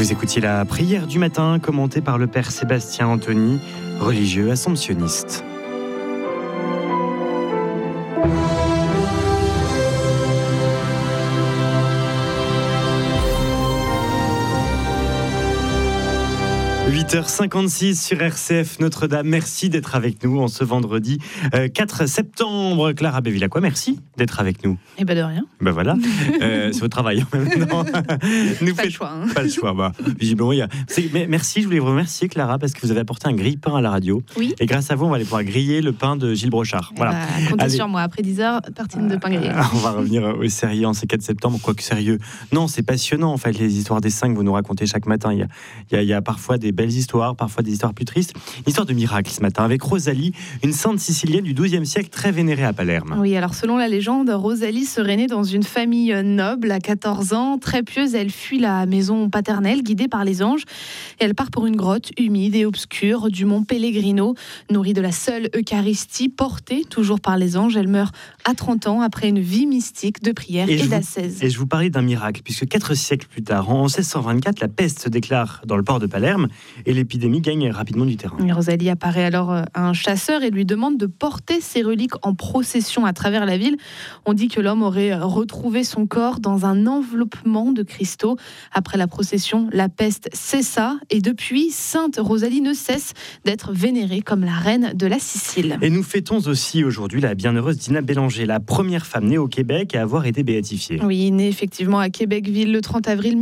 Vous écoutiez la prière du matin commentée par le père Sébastien Anthony, religieux assomptionniste. « 8h56 sur RCF Notre-Dame. Merci d'être avec nous en ce vendredi 4 septembre. Clara Bévilacqua, merci d'être avec nous. Eh ben de rien. Ben voilà, c'est votre travail en même temps. Pas le choix. Hein. Pas le choix, bah, visiblement il y a... Merci, je voulais vous remercier Clara parce que vous avez apporté un grille-pain à la radio. Oui. Et grâce à vous, on va aller pouvoir griller le pain de Gilles Brochard. Voilà. Comptez sur moi, après 10h, tartine de pain grillé. On va revenir au sérieux en ces 4 septembre, quoique sérieux. Non, c'est passionnant en fait, les histoires des 5 que vous nous racontez chaque matin. Il y a parfois des belles histoires, parfois des histoires plus tristes. Une histoire de miracle ce matin avec Rosalie, une sainte sicilienne du XIIe siècle très vénérée à Palerme. Oui, alors selon la légende, Rosalie serait née dans une famille noble à 14 ans. Très pieuse, elle fuit la maison paternelle guidée par les anges. Et elle part pour une grotte humide et obscure du mont Pellegrino, nourrie de la seule Eucharistie, portée toujours par les anges. Elle meurt à 30 ans après une vie mystique de prière et d'ascèse. Et je vous parlais d'un miracle, puisque 4 siècles plus tard, en 1624, la peste se déclare dans le port de Palerme et l'épidémie gagne rapidement du terrain. Et Rosalie apparaît alors à un chasseur et lui demande de porter ses reliques en procession à travers la ville. On dit que l'homme aurait retrouvé son corps dans un enveloppement de cristaux. Après la procession, la peste cessa et depuis, Sainte Rosalie ne cesse d'être vénérée comme la reine de la Sicile. Et nous fêtons aussi aujourd'hui la bienheureuse Dina Bélanger, la première femme née au Québec à avoir été béatifiée. Oui, née effectivement à Québecville le 30 avril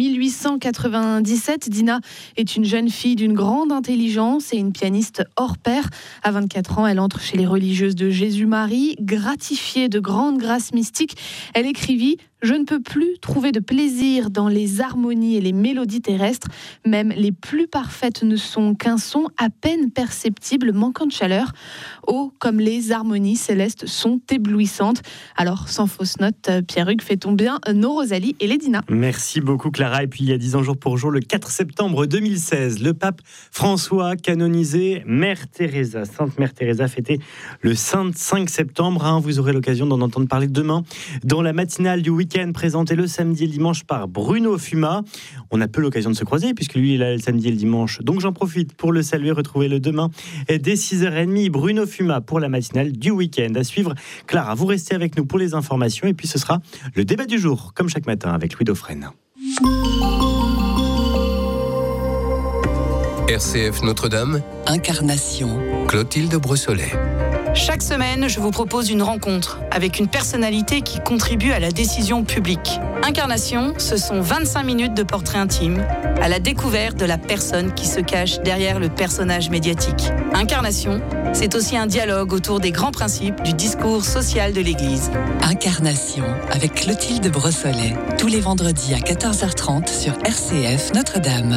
1897, Dina est une jeune fille d'une grande intelligence et une pianiste hors pair. À 24 ans, elle entre chez les religieuses de Jésus-Marie. Gratifiée de grandes grâces mystiques, elle écrivit « Je ne peux plus trouver de plaisir dans les harmonies et les mélodies terrestres. Même les plus parfaites ne sont qu'un son à peine perceptible, manquant de chaleur. Oh, comme les harmonies célestes sont éblouissantes. » Alors, sans fausse note, Pierre-Hugues, fait-on bien nos Rosalie et les Dina. Merci beaucoup Clara. Et puis il y a 10 ans jour pour jour, le 4 septembre 2016, le pape François canonisé Mère Teresa. Sainte Mère Teresa fêtée le 5 septembre. Vous aurez l'occasion d'en entendre parler demain dans la matinale du week-end présentée le samedi et le dimanche par Bruno Fuma. On a peu l'occasion de se croiser puisque lui il est là le samedi et le dimanche. Donc j'en profite pour le saluer, retrouvez-le demain dès 6h30. Bruno Fuma pour la matinale du week-end. À suivre, Clara, vous restez avec nous pour les informations et puis ce sera le débat du jour, comme chaque matin avec Louis Dauphren. RCF Notre-Dame, Incarnation, Clotilde Brossolet. Chaque semaine, je vous propose une rencontre avec une personnalité qui contribue à la décision publique. Incarnation, ce sont 25 minutes de portrait intime, à la découverte de la personne qui se cache derrière le personnage médiatique. Incarnation, c'est aussi un dialogue autour des grands principes du discours social de l'Église. Incarnation, avec Clotilde Brossolet, tous les vendredis à 14h30 sur RCF Notre-Dame.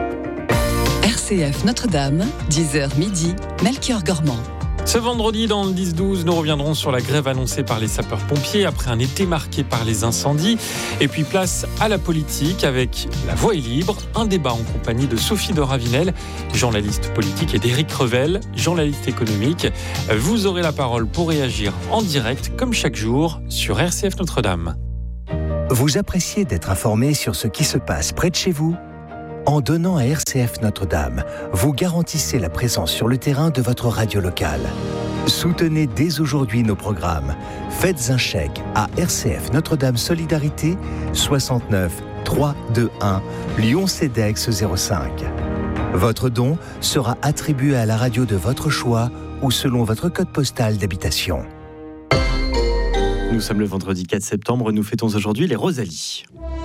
RCF Notre-Dame, 10h midi, Melchior Gormand. Ce vendredi, dans le 10-12, nous reviendrons sur la grève annoncée par les sapeurs-pompiers après un été marqué par les incendies. Et puis place à la politique avec La Voix est libre, un débat en compagnie de Sophie de Ravinel, journaliste politique, et d'Éric Revel, journaliste économique. Vous aurez la parole pour réagir en direct, comme chaque jour, sur RCF Notre-Dame. Vous appréciez d'être informé sur ce qui se passe près de chez vous ? En donnant à RCF Notre-Dame, vous garantissez la présence sur le terrain de votre radio locale. Soutenez dès aujourd'hui nos programmes. Faites un chèque à RCF Notre-Dame Solidarité 69 321 Lyon-Cedex 05. Votre don sera attribué à la radio de votre choix ou selon votre code postal d'habitation. Nous sommes le vendredi 4 septembre, nous fêtons aujourd'hui les Rosalies.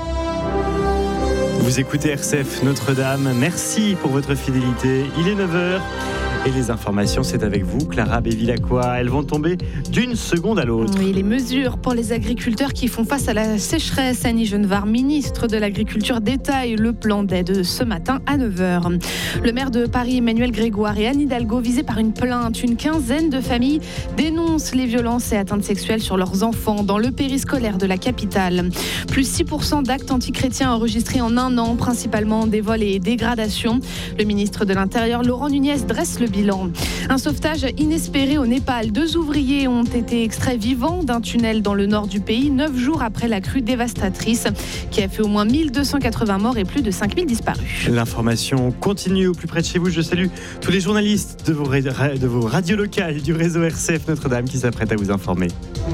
Vous écoutez RCF Notre-Dame, merci pour votre fidélité. Il est 9h et les informations, c'est avec vous, Clara Bévilacqua. Elles vont tomber d'une seconde à l'autre. Oui, les mesures pour les agriculteurs qui font face à la sécheresse. Annie Genevard, ministre de l'Agriculture, détaille le plan d'aide ce matin à 9h. Le maire de Paris, Emmanuel Grégoire, et Anne Hidalgo, visés par une plainte. Une quinzaine de familles dénoncent les violences et atteintes sexuelles sur leurs enfants dans le périscolaire de la capitale. Plus 6% d'actes antichrétiens enregistrés en un an, principalement des vols et dégradations. Le ministre de l'Intérieur, Laurent Nunez, dresse le bilan. Un sauvetage inespéré au Népal. 2 ouvriers ont été extraits vivants d'un tunnel dans le nord du pays, 9 jours après la crue dévastatrice qui a fait au moins 1280 morts et plus de 5000 disparus. L'information continue au plus près de chez vous. Je salue tous les journalistes de vos radios locales du réseau RCF Notre-Dame qui s'apprêtent à vous informer.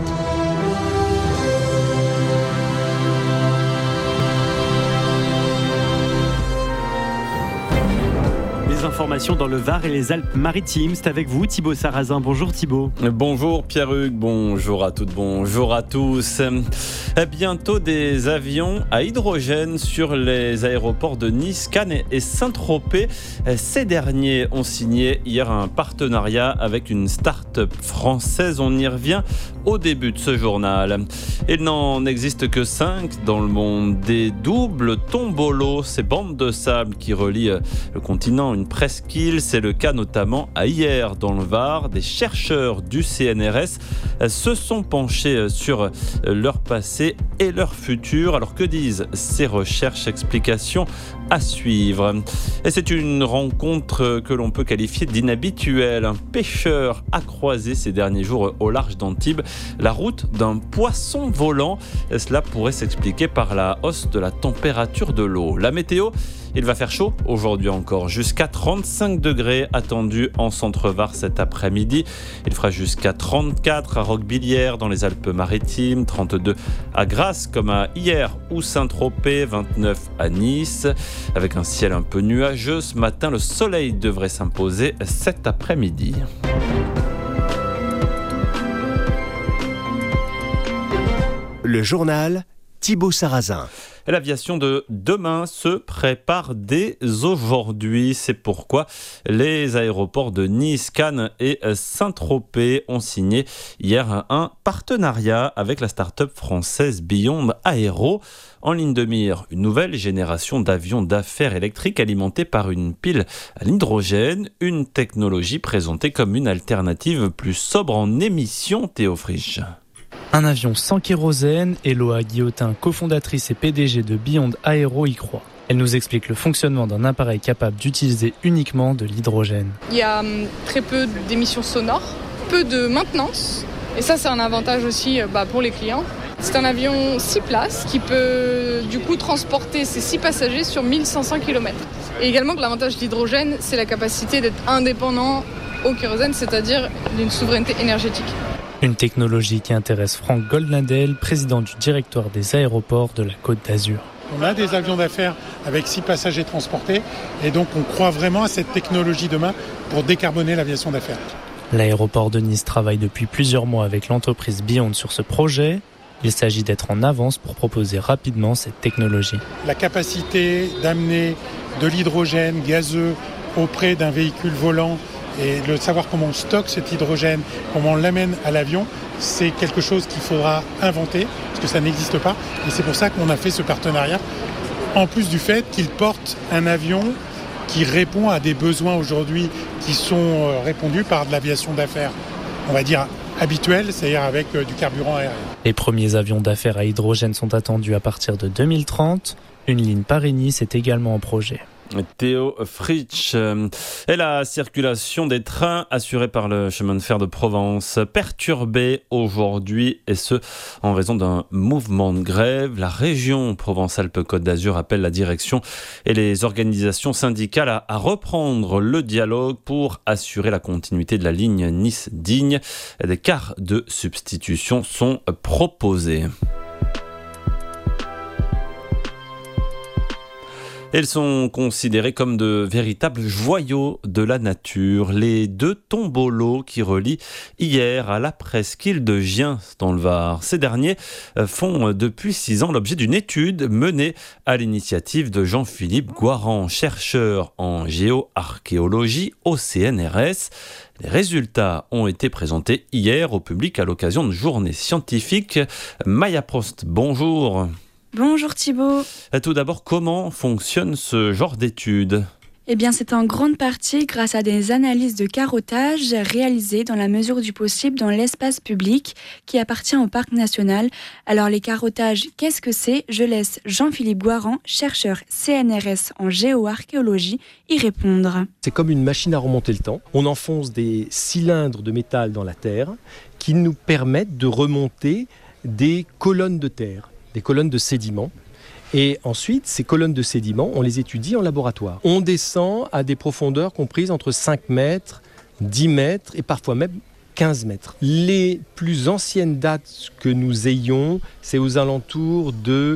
Informations dans le Var et les Alpes-Maritimes. C'est avec vous, Thibaut Sarrazin. Bonjour Thibaut. Bonjour Pierre-Hugues, bonjour à toutes, bonjour à tous. Bientôt des avions à hydrogène sur les aéroports de Nice, Cannes et Saint-Tropez. Ces derniers ont signé hier un partenariat avec une start-up française. On y revient au début de ce journal. Il n'en existe que 5 dans le monde. Des doubles tombolos, ces bandes de sable qui relient le continent, une presqu'île. C'est le cas notamment à Hyères dans le Var. Des chercheurs du CNRS se sont penchés sur leur passé et leur futur. Alors que disent ces recherches? Explications à suivre. Et c'est une rencontre que l'on peut qualifier d'inhabituelle. Un pêcheur a croisé ces derniers jours au large d'Antibes la route d'un poisson volant. Et cela pourrait s'expliquer par la hausse de la température de l'eau. La météo, il va faire chaud aujourd'hui encore, jusqu'à 35 degrés attendus en Centre-Var cet après-midi. Il fera jusqu'à 34 à Roquebillière dans les Alpes-Maritimes, 32 à Grasse comme à Hyères ou Saint-Tropez, 29 à Nice. Avec un ciel un peu nuageux, ce matin, le soleil devrait s'imposer cet après-midi. Le journal Thibaut Sarrazin. L'aviation de demain se prépare dès aujourd'hui. C'est pourquoi les aéroports de Nice, Cannes et Saint-Tropez ont signé hier un partenariat avec la start-up française Beyond Aero. En ligne de mire, une nouvelle génération d'avions d'affaires électriques alimentés par une pile à l'hydrogène, une technologie présentée comme une alternative plus sobre en émissions, Théo Frisch. Un avion sans kérosène, Eloa Guillotin, cofondatrice et PDG de Beyond Aero, y croit. Elle nous explique le fonctionnement d'un appareil capable d'utiliser uniquement de l'hydrogène. Il y a très peu d'émissions sonores, peu de maintenance, et ça c'est un avantage aussi pour les clients. C'est un avion 6 places qui peut du coup transporter ses 6 passagers sur 1500 km. Et également que l'avantage de l'hydrogène, c'est la capacité d'être indépendant au kérosène, c'est-à-dire d'une souveraineté énergétique. Une technologie qui intéresse Franck Goldnadel, président du directoire des aéroports de la Côte d'Azur. On a des avions d'affaires avec 6 passagers transportés et donc on croit vraiment à cette technologie demain pour décarboner l'aviation d'affaires. L'aéroport de Nice travaille depuis plusieurs mois avec l'entreprise Beyond sur ce projet. Il s'agit d'être en avance pour proposer rapidement cette technologie. La capacité d'amener de l'hydrogène gazeux auprès d'un véhicule volant et de savoir comment on stocke cet hydrogène, comment on l'amène à l'avion, c'est quelque chose qu'il faudra inventer, parce que ça n'existe pas. Et c'est pour ça qu'on a fait ce partenariat, en plus du fait qu'il porte un avion qui répond à des besoins aujourd'hui qui sont répondus par de l'aviation d'affaires, on va dire habituelle, c'est-à-dire avec du carburant aérien. Les premiers avions d'affaires à hydrogène sont attendus à partir de 2030. Une ligne Paris-Nice est également en projet. Théo Fritsch. Et la circulation des trains assurée par le chemin de fer de Provence perturbée aujourd'hui, et ce en raison d'un mouvement de grève. La région Provence-Alpes-Côte d'Azur appelle la direction et les organisations syndicales à reprendre le dialogue pour assurer la continuité de la ligne Nice-Digne. Des cars de substitution sont proposés. Elles sont considérées comme de véritables joyaux de la nature. Les 2 tombolos qui relient Hyères à la presqu'île de Gien dans le Var. Ces derniers font depuis 6 ans l'objet d'une étude menée à l'initiative de Jean-Philippe Goiran, chercheur en géoarchéologie au CNRS. Les résultats ont été présentés hier au public à l'occasion de journées scientifiques. Maya Prost, bonjour. Bonjour Thibaut. Tout d'abord, comment fonctionne ce genre d'étude ? Eh bien, c'est en grande partie grâce à des analyses de carottage réalisées dans la mesure du possible dans l'espace public qui appartient au parc national. Alors, les carottages, qu'est-ce que c'est ? Je laisse Jean-Philippe Goiran, chercheur CNRS en géoarchéologie, y répondre. C'est comme une machine à remonter le temps. On enfonce des cylindres de métal dans la terre qui nous permettent de remonter des colonnes de terre, des colonnes de sédiments. Et ensuite, ces colonnes de sédiments, on les étudie en laboratoire. On descend à des profondeurs comprises entre 5 mètres, 10 mètres et parfois même 15 mètres. Les plus anciennes dates que nous ayons, c'est aux alentours de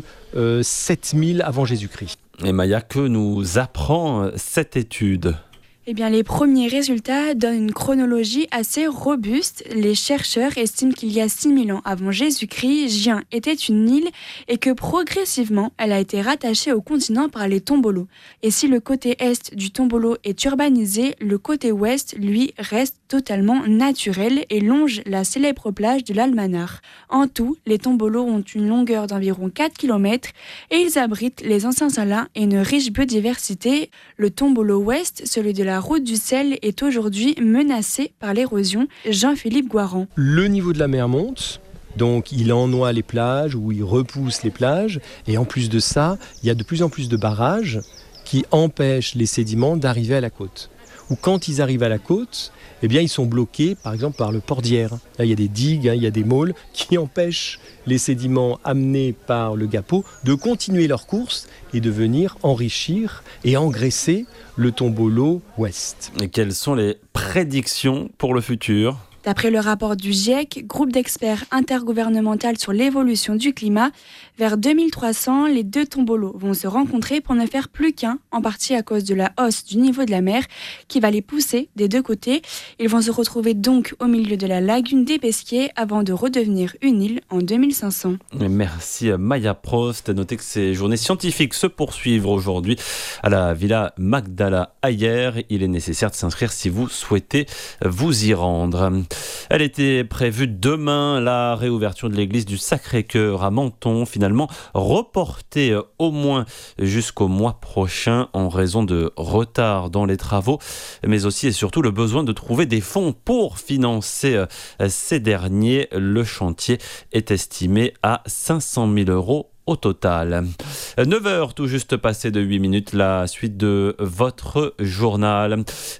7000 avant Jésus-Christ. Et Maya, que nous apprend cette étude ? Eh bien, les premiers résultats donnent une chronologie assez robuste. Les chercheurs estiment qu'il y a 6000 ans avant Jésus-Christ, Gien était une île et que progressivement, elle a été rattachée au continent par les tombolos. Et si le côté est du tombolo est urbanisé, le côté ouest, lui, reste totalement naturel et longe la célèbre plage de l'Almanar. En tout, les tombolos ont une longueur d'environ 4 km et ils abritent les anciens salins et une riche biodiversité. Le tombolo ouest, celui de la route du sel, est aujourd'hui menacé par l'érosion. Jean-Philippe Goiran. Le niveau de la mer monte, donc il ennoie les plages ou il repousse les plages. Et en plus de ça, il y a de plus en plus de barrages qui empêchent les sédiments d'arriver à la côte. Ou quand ils arrivent à la côte, eh bien, ils sont bloqués, par exemple, par le port d'Hyères. Là, il y a des digues, il y a des môles qui empêchent les sédiments amenés par le Gapo de continuer leur course et de venir enrichir et engraisser le tombolo ouest. Et quelles sont les prédictions pour le futur ? D'après le rapport du GIEC, groupe d'experts intergouvernemental sur l'évolution du climat, vers 2300, les deux tombolos vont se rencontrer pour ne faire plus qu'un, en partie à cause de la hausse du niveau de la mer qui va les pousser des deux côtés. Ils vont se retrouver donc au milieu de la lagune des Pesquiers avant de redevenir une île en 2500. Merci Maya Prost. Notez que ces journées scientifiques se poursuivent aujourd'hui à la Villa Magdala Ayer. Il est nécessaire de s'inscrire si vous souhaitez vous y rendre. Elle était prévue demain, la réouverture de l'église du Sacré-Cœur à Menton, finalement reportée au moins jusqu'au mois prochain en raison de retard dans les travaux, mais aussi et surtout le besoin de trouver des fonds pour financer ces derniers. Le chantier est estimé à 500 000 € au total. 9h, tout juste passé de 8 minutes, la suite de votre journal.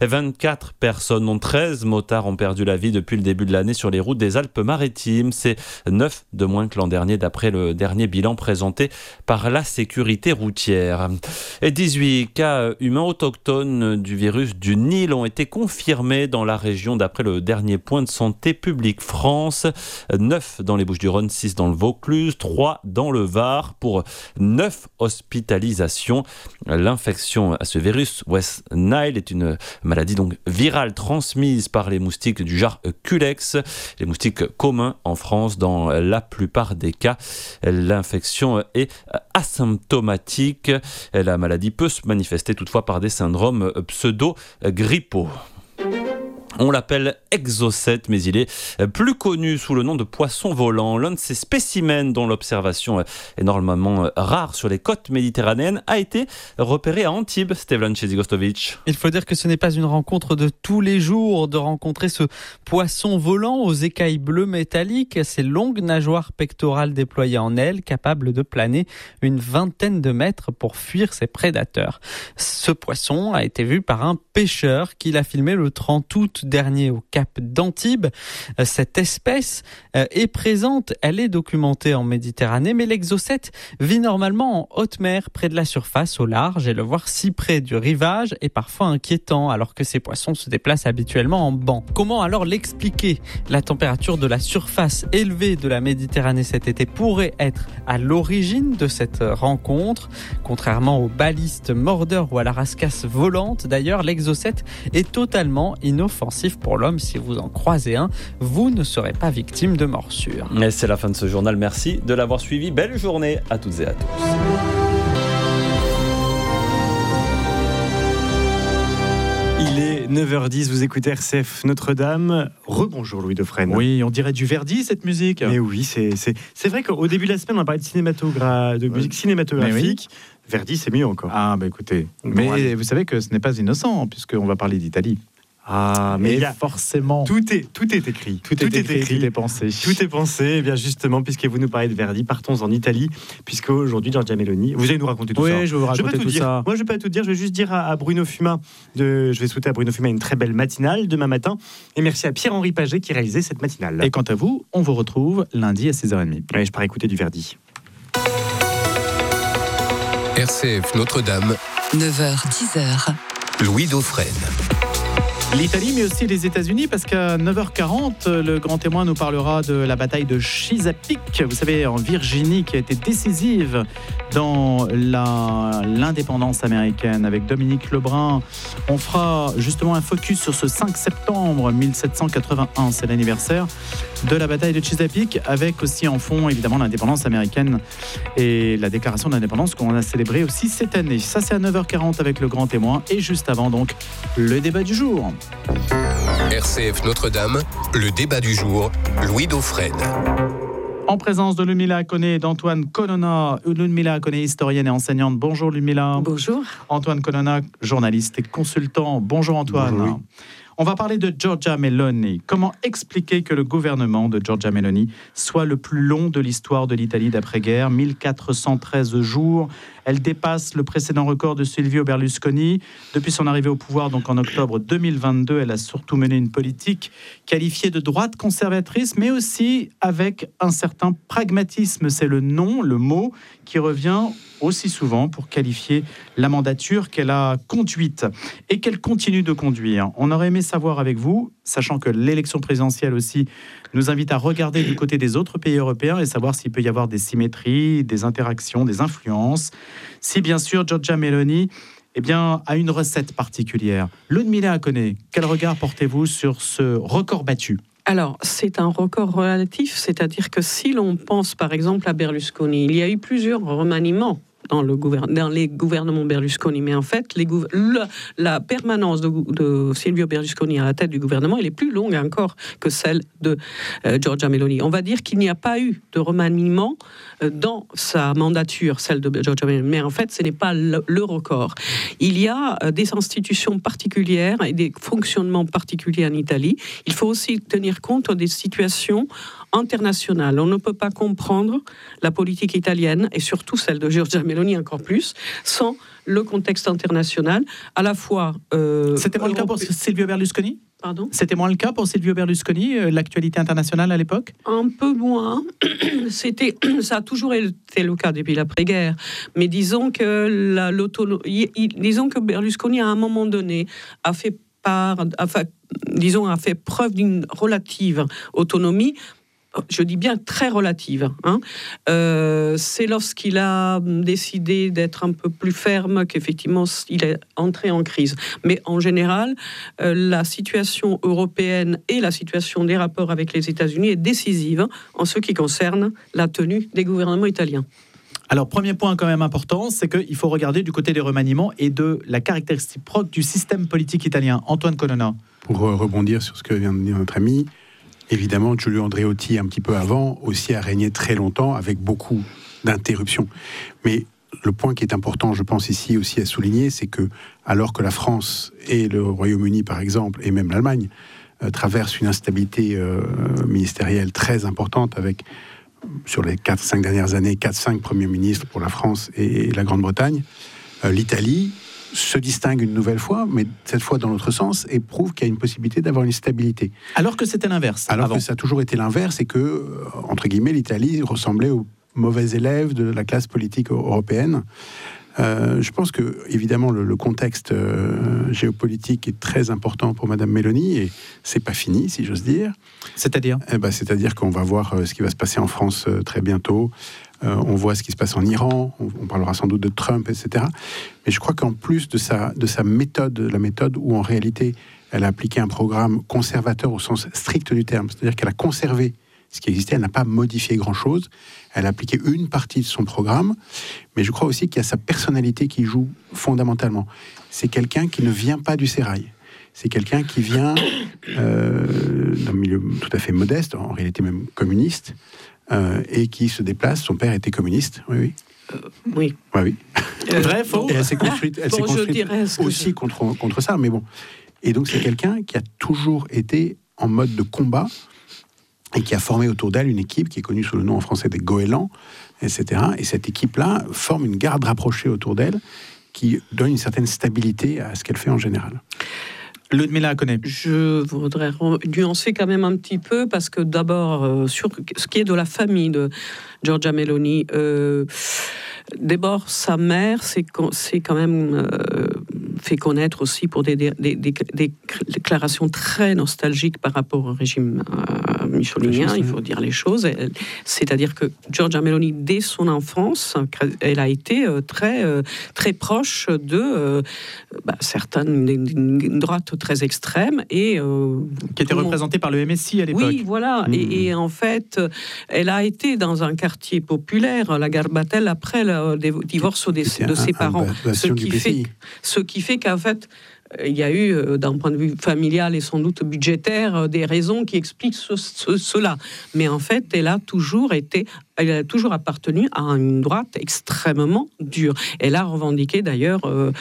24 personnes, dont 13 motards, ont perdu la vie depuis le début de l'année sur les routes des Alpes-Maritimes. C'est 9 de moins que l'an dernier, d'après le dernier bilan présenté par la sécurité routière. Et 18 cas humains autochtones du virus du Nil ont été confirmés dans la région, d'après le dernier point de santé publique France. 9 dans les Bouches-du-Rhône, 6 dans le Vaucluse, 3 dans le Var, pour 9 hospitalisations. L'infection à ce virus West Nile est une maladie donc virale transmise par les moustiques du genre Culex, les moustiques communs en France dans la plupart des cas. L'infection est asymptomatique. La maladie peut se manifester toutefois par des syndromes pseudo-grippaux. On l'appelle exocète, mais il est plus connu sous le nom de poisson volant. L'un de ces spécimens dont l'observation est normalement rare sur les côtes méditerranéennes a été repéré à Antibes. Stevlan Chezigostovic. Il faut dire que ce n'est pas une rencontre de tous les jours de rencontrer ce poisson volant aux écailles bleues métalliques, ses longues nageoires pectorales déployées en ailes, capables de planer une vingtaine de mètres pour fuir ses prédateurs. Ce poisson a été vu par un pêcheur qui l'a filmé le 30 août dernier au cap d'Antibes. Cette espèce est présente, elle est documentée en Méditerranée, mais l'exocète vit normalement en haute mer, près de la surface, au large, et le voir si près du rivage est parfois inquiétant, alors que ces poissons se déplacent habituellement en banc. Comment alors l'expliquer ? La température de la surface élevée de la Méditerranée cet été pourrait être à l'origine de cette rencontre. Contrairement aux balistes mordeurs ou à la rascasse volante, d'ailleurs, l'exocète est totalement inoffensif pour l'homme. Si vous en croisez un, vous ne serez pas victime de morsure. Et c'est la fin de ce journal. Merci de l'avoir suivi. Belle journée à toutes et à tous. Il est 9h10, vous écoutez RCF Notre-Dame. Rebonjour Louis Dauphren. Oui, on dirait du Verdi cette musique. Mais oui, c'est vrai qu'au début de la semaine, on a parlé de musique cinématographique. Verdi, c'est mieux encore. Ah, bah écoutez. Bon, Mais allez. vous savez que ce n'est pas innocent, puisqu'on va parler d'Italie. Ah, mais Et il y a- forcément. tout est écrit. Tout est écrit, tout est pensé. Tout est pensé. Et bien justement, puisque vous nous parlez de Verdi, partons en Italie, puisque aujourd'hui, Giorgia Meloni, vous allez nous raconter tout ça. Oui, je vais vous raconter tout ça. Moi, je vais pas tout dire. Je vais juste dire à Bruno Fuma, je vais souhaiter à Bruno Fuma une très belle matinale demain matin. Et merci à Pierre-Henri Paget qui réalisait cette matinale. Et quant à vous, on vous retrouve lundi à 6h30. Ouais, je pars écouter du Verdi. RCF Notre-Dame, 9h, 10h. Louis Dauphren. L'Italie, mais aussi les États-Unis, parce qu'à 9h40, le grand témoin nous parlera de la bataille de Chesapeake, vous savez, en Virginie, qui a été décisive dans l'indépendance américaine. Avec Dominique Lebrun, on fera justement un focus sur ce 5 septembre 1781, c'est l'anniversaire de la bataille de Chesapeake, avec aussi en fond, évidemment, l'indépendance américaine et la déclaration d'indépendance qu'on a célébrée aussi cette année. Ça, c'est à 9h40 avec le grand témoin, et juste avant, donc, le débat du jour. RCF Notre-Dame, le débat du jour, Louis Dauphren. En présence de Ludmila Koné et d'Antoine Colonna. Ludmila Koné, historienne et enseignante. Bonjour Ludmila. Bonjour. Antoine Colonna, journaliste et consultant. Bonjour Antoine. Bonjour, oui. On va parler de Giorgia Meloni. Comment expliquer que le gouvernement de Giorgia Meloni soit le plus long de l'histoire de l'Italie d'après-guerre, 1413 jours. Elle dépasse le précédent record de Silvio Berlusconi. Depuis son arrivée au pouvoir, donc en octobre 2022, elle a surtout mené une politique qualifiée de droite conservatrice, mais aussi avec un certain pragmatisme. C'est le mot qui revient aussi souvent pour qualifier la mandature qu'elle a conduite et qu'elle continue de conduire. On aurait aimé savoir avec vous, sachant que l'élection présidentielle aussi nous invite à regarder du côté des autres pays européens et savoir s'il peut y avoir des symétries, des interactions, des influences. Si bien sûr Giorgia Meloni a une recette particulière. Ludmila Koné, quel regard portez-vous sur ce record battu ? Alors, c'est un record relatif, c'est-à-dire que si l'on pense par exemple à Berlusconi, il y a eu plusieurs remaniements dans les gouvernements Berlusconi, mais en fait, la permanence de Silvio Berlusconi à la tête du gouvernement, elle est plus longue encore que celle de Giorgia Meloni. On va dire qu'il n'y a pas eu de remaniement dans sa mandature, celle de Giorgia Meloni, mais en fait, ce n'est pas le record. Il y a des institutions particulières et des fonctionnements particuliers en Italie. Il faut aussi tenir compte des situations internationales. On ne peut pas comprendre la politique italienne, et surtout celle de Giorgia Meloni encore plus, sans le contexte international, à la fois... C'était moins le cas pour Silvio Berlusconi ? Pardon ? C'était moins le cas pour Silvio Berlusconi, l'actualité internationale à l'époque ? Un peu moins. Ça a toujours été le cas depuis l'après-guerre. Mais disons que Berlusconi, à un moment donné, a fait preuve d'une relative autonomie. Je dis bien très relative. C'est lorsqu'il a décidé d'être un peu plus ferme qu'effectivement il est entré en crise. Mais en général, la situation européenne et la situation des rapports avec les États-Unis est décisive en ce qui concerne la tenue des gouvernements italiens. Alors, premier point quand même important, c'est qu'il faut regarder du côté des remaniements et de la caractéristique propre du système politique italien. Antoine Colonna. Pour rebondir sur ce que vient de dire notre ami, évidemment, Giulio Andreotti, un petit peu avant, aussi a régné très longtemps avec beaucoup d'interruptions. Mais le point qui est important, je pense ici aussi à souligner, c'est que alors que la France et le Royaume-Uni, par exemple, et même l'Allemagne, traversent une instabilité ministérielle très importante avec, sur les 4-5 dernières années, 4-5 premiers ministres pour la France et la Grande-Bretagne, l'Italie se distingue une nouvelle fois, mais cette fois dans l'autre sens, et prouve qu'il y a une possibilité d'avoir une stabilité. Alors que c'était l'inverse. Alors que ça a toujours été l'inverse, et que, entre guillemets, l'Italie ressemblait aux mauvais élèves de la classe politique européenne. Je pense que, évidemment, le contexte géopolitique est très important pour Madame Meloni, et c'est pas fini, si j'ose dire. C'est-à-dire c'est-à-dire qu'on va voir ce qui va se passer en France très bientôt. On voit ce qui se passe en Iran, on parlera sans doute de Trump, etc. Mais je crois qu'en plus de sa méthode, la méthode où en réalité elle a appliqué un programme conservateur au sens strict du terme, c'est-à-dire qu'elle a conservé ce qui existait, elle n'a pas modifié grand-chose, elle a appliqué une partie de son programme, mais je crois aussi qu'il y a sa personnalité qui joue fondamentalement. C'est quelqu'un qui ne vient pas du sérail. C'est quelqu'un qui vient d'un milieu tout à fait modeste, en réalité même communiste, et qui se déplace. Son père était communiste, oui. Oui. Ouais, oui. Vrai, faux. Et elle s'est construite, aussi contre ça, mais bon. Et donc c'est quelqu'un qui a toujours été en mode de combat et qui a formé autour d'elle une équipe qui est connue sous le nom en français des goélands, etc. Et cette équipe-là forme une garde rapprochée autour d'elle qui donne une certaine stabilité à ce qu'elle fait en général. Ludmila connaît. Je voudrais nuancer quand même un petit peu, parce que d'abord, sur ce qui est de la famille de Giorgia Meloni, d'abord, sa mère s'est quand même fait connaître aussi pour des déclarations très nostalgiques par rapport au régime mussolinien, il faut dire les choses. C'est-à-dire que Giorgia Meloni, dès son enfance, elle a été très proche de certaines droites très extrêmes. Et, qui était représentée par le MSI à l'époque. Oui, voilà. Et en fait, elle a été dans un quartier populaire, la Garbatella, après le divorce de ses parents. Ce qui fait qu'en fait, il y a eu, d'un point de vue familial et sans doute budgétaire, des raisons qui expliquent cela. Mais en fait, elle a toujours appartenu à une droite extrêmement dure. Elle a revendiqué d'ailleurs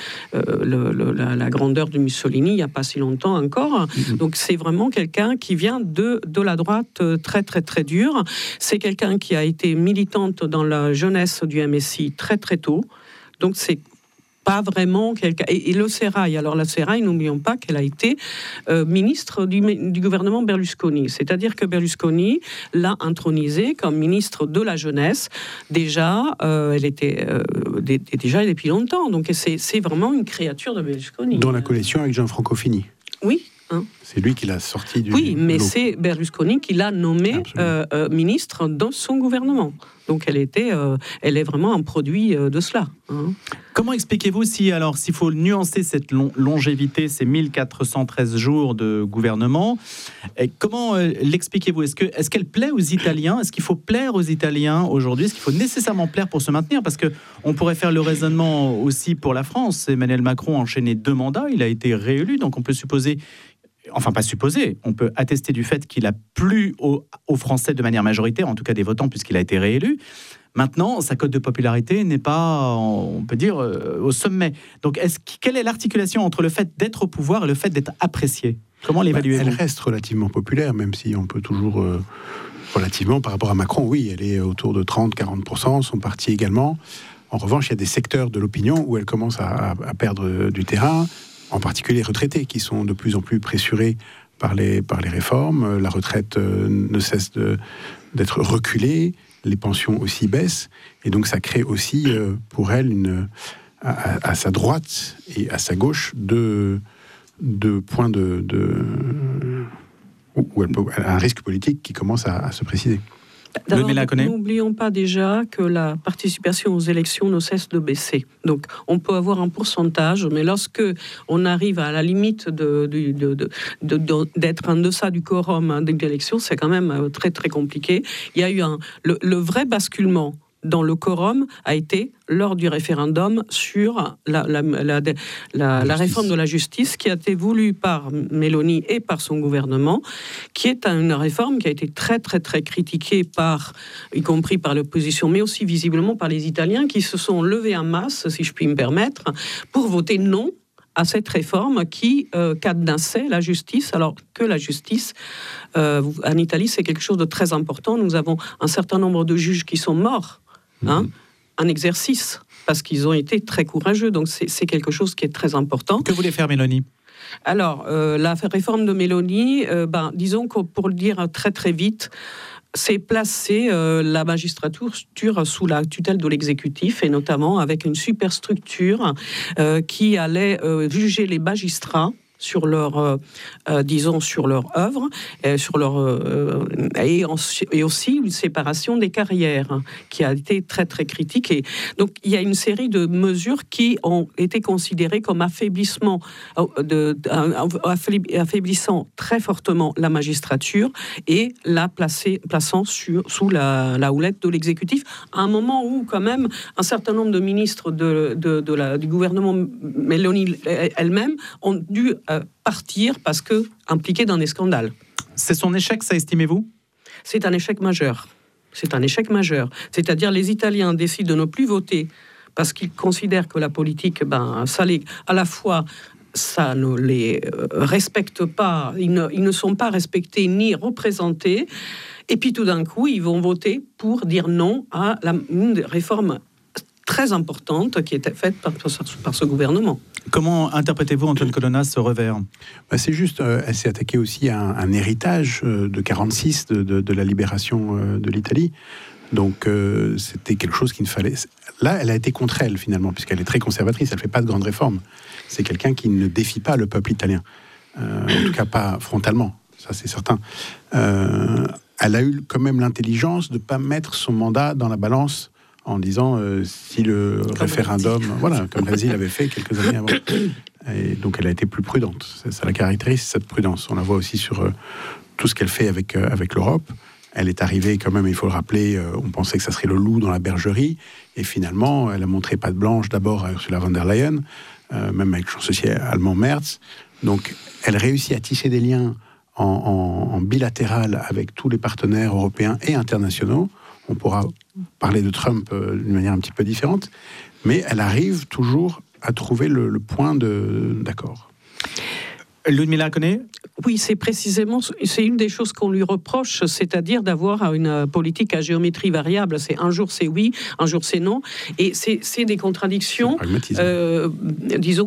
la grandeur de Mussolini il n'y a pas si longtemps encore. Donc c'est vraiment quelqu'un qui vient de la droite très très très dure. C'est quelqu'un qui a été militante dans la jeunesse du MSI très très tôt. Donc c'est pas vraiment quelqu'un. Et le Sérail, alors la Sérail, n'oublions pas qu'elle a été ministre du gouvernement Berlusconi. C'est-à-dire que Berlusconi l'a intronisée comme ministre de la jeunesse. Déjà, elle était déjà depuis longtemps. Donc c'est vraiment une créature de Berlusconi. Dans la coalition avec Gianfranco Fini. Oui. C'est lui qui l'a sorti du... Oui, mais c'est Berlusconi qui l'a nommé ministre dans son gouvernement. Donc elle est vraiment un produit de cela. Comment expliquez-vous s'il faut nuancer cette longévité, ces 1413 jours de gouvernement, et comment l'expliquez-vous ? Est-ce qu'elle plaît aux Italiens ? Est-ce qu'il faut plaire aux Italiens aujourd'hui ? Est-ce qu'il faut nécessairement plaire pour se maintenir ? Parce qu'on pourrait faire le raisonnement aussi pour la France. Emmanuel Macron a enchaîné 2 mandats, il a été réélu, donc on peut supposer... Enfin, pas supposer, on peut attester du fait qu'il a plu aux Français de manière majoritaire, en tout cas des votants, puisqu'il a été réélu. Maintenant, sa cote de popularité n'est pas, on peut dire, au sommet. Donc, quelle est l'articulation entre le fait d'être au pouvoir et le fait d'être apprécié ? Comment l'évaluez-vous ? Elle reste relativement populaire, même si on peut toujours... relativement, par rapport à Macron, oui, elle est autour de 30-40%, son parti également. En revanche, il y a des secteurs de l'opinion où elle commence à perdre du terrain, en particulier les retraités, qui sont de plus en plus pressurés par les réformes. La retraite ne cesse d'être reculée, les pensions aussi baissent, et donc ça crée aussi pour elle, à sa droite et à sa gauche, deux points où elle a un risque politique qui commence à se préciser. N'oublions pas déjà que la participation aux élections ne cesse de baisser. Donc, on peut avoir un pourcentage, mais lorsque on arrive à la limite d'être en deçà du quorum d'élection, c'est quand même très très compliqué. Il y a eu le vrai basculement dans le quorum a été lors du référendum sur la réforme de la justice qui a été voulue par Meloni et par son gouvernement, qui est une réforme qui a été très très très critiquée y compris par l'opposition, mais aussi visiblement par les Italiens qui se sont levés en masse, si je puis me permettre, pour voter non à cette réforme qui cadenassait la justice, alors que la justice, en Italie, c'est quelque chose de très important. Nous avons un certain nombre de juges qui sont morts, un exercice, parce qu'ils ont été très courageux. Donc c'est quelque chose qui est très important. Que voulait faire Meloni ? Alors, la réforme de Meloni, disons que pour le dire très très vite, c'est placer la magistrature sous la tutelle de l'exécutif, et notamment avec une superstructure qui allait juger les magistrats sur leur, sur leur œuvre, et aussi une séparation des carrières qui a été très très critiquée. Donc il y a une série de mesures qui ont été considérées comme affaiblissant très fortement la magistrature et la plaçant sous la houlette de l'exécutif, à un moment où quand même un certain nombre de ministres du gouvernement Meloni elle-même ont dû partir parce que impliqués dans des scandales. C'est son échec, ça, estimez-vous ? C'est un échec majeur. C'est un échec majeur. C'est-à-dire les Italiens décident de ne plus voter parce qu'ils considèrent que la politique, à la fois, ça ne les respecte pas, ils ne sont pas respectés ni représentés, et puis tout d'un coup, ils vont voter pour dire non à une réforme très importante qui était faite par ce gouvernement. Comment interprétez-vous, Antoine Colonna, ce revers ? C'est juste, elle s'est attaquée aussi à un héritage de 1946, de la libération de l'Italie. Donc c'était quelque chose qu'il ne fallait... Là, elle a été contre elle, finalement, puisqu'elle est très conservatrice, elle ne fait pas de grandes réformes. C'est quelqu'un qui ne défie pas le peuple italien. En tout cas, pas frontalement, ça c'est certain. Elle a eu quand même l'intelligence de ne pas mettre son mandat dans la balance en disant si le référendum, comme Basile avait fait quelques années avant. Et donc elle a été plus prudente. Ça la caractérise, cette prudence. On la voit aussi sur tout ce qu'elle fait avec l'Europe. Elle est arrivée quand même, il faut le rappeler, on pensait que ça serait le loup dans la bergerie. Et finalement, elle a montré patte blanche d'abord à Ursula von der Leyen, même avec le chancelier allemand Merz. Donc elle réussit à tisser des liens en bilatéral avec tous les partenaires européens et internationaux. On pourra parler de Trump d'une manière un petit peu différente, mais elle arrive toujours à trouver le point d'accord. Ludmila Koné ? Oui, c'est une des choses qu'on lui reproche, c'est-à-dire d'avoir une politique à géométrie variable. C'est un jour c'est oui, un jour c'est non, et c'est des contradictions, disons,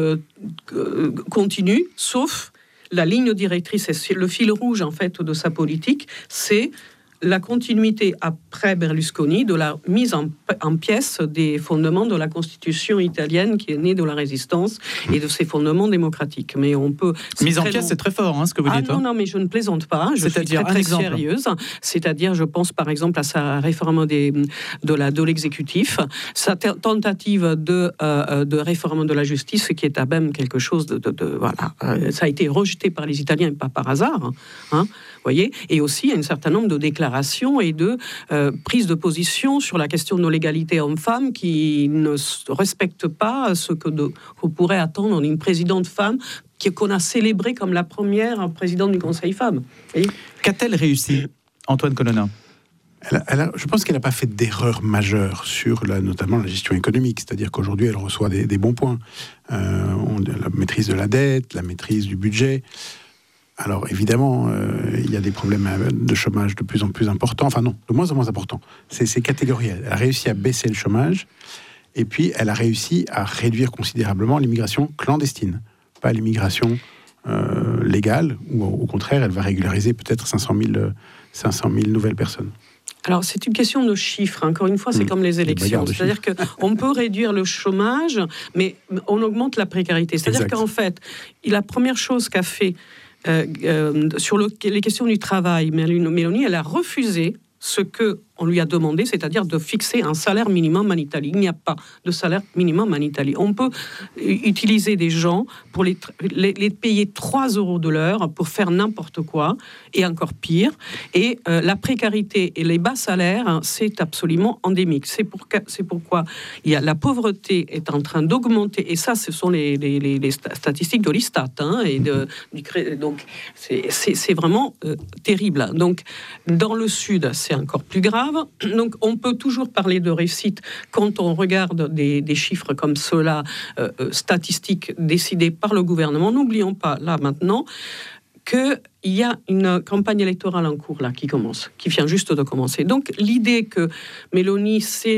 continues, sauf la ligne directrice, c'est le fil rouge en fait de sa politique, c'est la continuité après Berlusconi de la mise en pièces des fondements de la Constitution italienne qui est née de la résistance et de ses fondements démocratiques. Mais on peut... Mise en pièces, c'est très fort, ce que vous dites. Non, mais je ne plaisante pas. Je suis très sérieuse. C'est-à-dire, je pense par exemple à sa réforme de l'exécutif, sa tentative de réforme de la justice, qui est à même quelque chose voilà. Ça a été rejeté par les Italiens, pas par hasard. Voyez, et aussi un certain nombre de déclarations et de prises de position sur la question de l'égalité homme-femme qui ne respectent pas ce qu'on pourrait attendre d'une présidente femme qu'on a célébrée comme la première présidente du Conseil femmes. Qu'a-t-elle réussi, Antoine Colonna ? Je pense qu'elle n'a pas fait d'erreur majeure sur notamment la gestion économique, c'est-à-dire qu'aujourd'hui elle reçoit des bons points. La maîtrise de la dette, la maîtrise du budget. Alors évidemment, il y a des problèmes de chômage de plus en plus importants, enfin non, de moins en moins importants. C'est catégoriel. Elle a réussi à baisser le chômage, et puis elle a réussi à réduire considérablement l'immigration clandestine, pas l'immigration légale, ou au contraire, elle va régulariser peut-être 500 000 nouvelles personnes. Alors, c'est une question de chiffres. Encore une fois, c'est comme les élections. C'est-à-dire qu'on peut réduire le chômage, mais on augmente la précarité. C'est-à-dire qu'en fait, la première chose qu'a fait sur les questions du travail, Meloni, elle a refusé ce qu'on lui a demandé, c'est-à-dire de fixer un salaire minimum en Italie. Il n'y a pas de salaire minimum en Italie. On peut utiliser des gens pour les payer 3 € de l'heure pour faire n'importe quoi, et encore pire. Et la précarité et les bas salaires, c'est absolument endémique. C'est pourquoi la pauvreté est en train d'augmenter, et ça, ce sont les statistiques de l'Istat. Donc, c'est vraiment terrible. Donc, dans le Sud, c'est encore plus grave. Donc, on peut toujours parler de réussite quand on regarde des chiffres comme ceux-là, statistiques décidés par le gouvernement. N'oublions pas, là, maintenant, qu'il y a une campagne électorale en cours, là, qui vient juste de commencer. Donc, l'idée que Meloni, c'est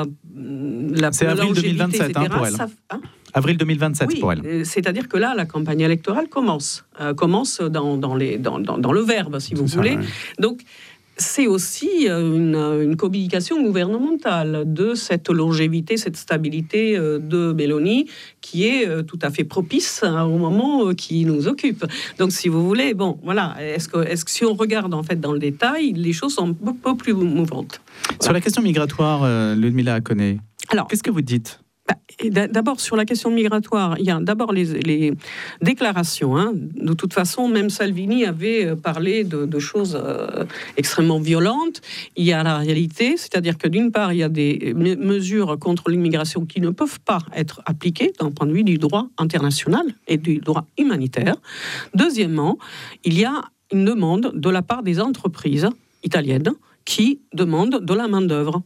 c'est avril 2027, pour elle. Avril 2027 pour elle. C'est-à-dire que là, la campagne électorale commence dans le verbe, si vous voulez. Ouais. Donc, c'est aussi une communication gouvernementale de cette longévité, cette stabilité de Meloni, qui est tout à fait propice au moment qui nous occupe. Donc, si vous voulez, voilà, est-ce que si on regarde en fait dans le détail, les choses sont un peu plus mouvantes. Voilà. Sur la question migratoire, Ludmila Koné, qu'est-ce que vous dites ? D'abord, sur la question migratoire, il y a d'abord les déclarations. De toute façon, même Salvini avait parlé de choses extrêmement violentes. Il y a la réalité, c'est-à-dire que d'une part, il y a des mesures contre l'immigration qui ne peuvent pas être appliquées d'un point de vue du droit international et du droit humanitaire. Deuxièmement, il y a une demande de la part des entreprises italiennes qui demandent de la main-d'œuvre.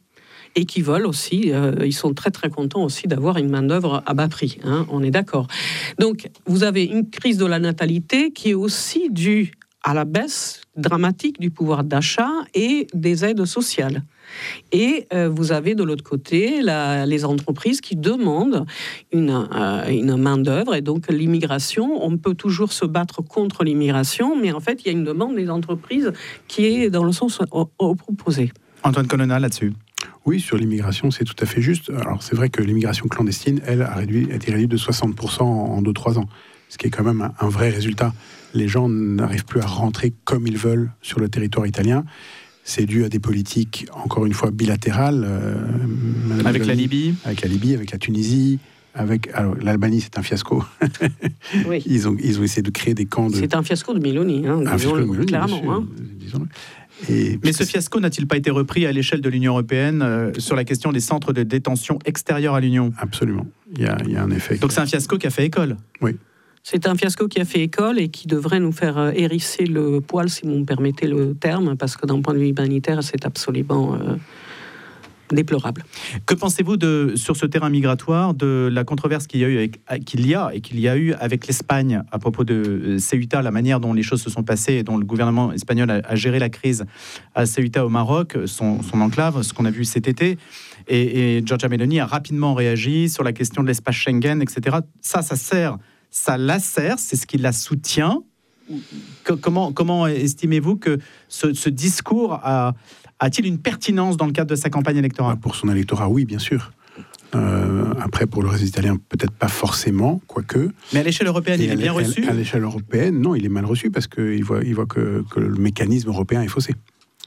et qui veulent aussi, ils sont très très contents aussi d'avoir une main-d'œuvre à bas prix, hein, on est d'accord. Donc vous avez une crise de la natalité qui est aussi due à la baisse dramatique du pouvoir d'achat et des aides sociales. Et vous avez de l'autre côté les entreprises qui demandent une main-d'œuvre, et donc l'immigration. On peut toujours se battre contre l'immigration, mais en fait, il y a une demande des entreprises qui est dans le sens opposé. Antoine Colonna, là-dessus. Oui, sur l'immigration, c'est tout à fait juste. Alors, c'est vrai que l'immigration clandestine, elle, a été réduite de 60% en 2-3 ans, ce qui est quand même un vrai résultat. Les gens n'arrivent plus à rentrer comme ils veulent sur le territoire italien. C'est dû à des politiques, encore une fois, bilatérales. Avec la Libye ? Avec la Libye, avec la Tunisie. Alors, l'Albanie, c'est un fiasco. Oui. Ils ont essayé de créer des camps de... C'est un fiasco de Meloni, hein, clairement. Mais ce fiasco n'a-t-il pas été repris à l'échelle de l'Union européenne sur la question des centres de détention extérieurs à l'Union ? Absolument. Il y a un effet. Donc c'est un fiasco qui a fait école ? Oui. C'est un fiasco qui a fait école et qui devrait nous faire hérisser le poil, si vous me permettez le terme, parce que d'un point de vue humanitaire, c'est absolument déplorable. Que pensez-vous sur ce terrain migratoire de la controverse qu'il y a eu avec l'Espagne à propos de Ceuta, la manière dont les choses se sont passées et dont le gouvernement espagnol a géré la crise à Ceuta au Maroc, son enclave, ce qu'on a vu cet été, et Giorgia Meloni a rapidement réagi sur la question de l'espace Schengen, etc. Ça lacère, c'est ce qui la soutient. Comment estimez-vous que ce discours a-t-il une pertinence dans le cadre de sa campagne électorale ? Pour son électorat, oui, bien sûr. Après, pour le reste des Italiens, peut-être pas forcément, quoique. Mais à l'échelle européenne, il est bien reçu ? À l'échelle européenne, non, il est mal reçu parce qu'il voit que le mécanisme européen est faussé.